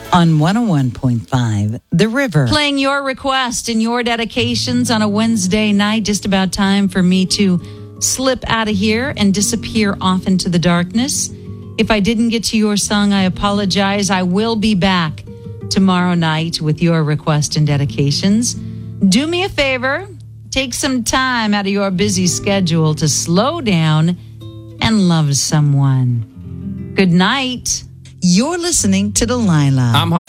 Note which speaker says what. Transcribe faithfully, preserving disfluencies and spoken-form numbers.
Speaker 1: On one oh one point five, The River.
Speaker 2: Playing your request and your dedications on a Wednesday night. Just about time for me to slip out of here and disappear off into the darkness. If I didn't get to your song, I apologize. I will be back tomorrow night with your request and dedications. Do me a favor. Take some time out of your busy schedule to slow down and love someone. Good night.
Speaker 1: You're listening to Delilah.
Speaker 3: I'm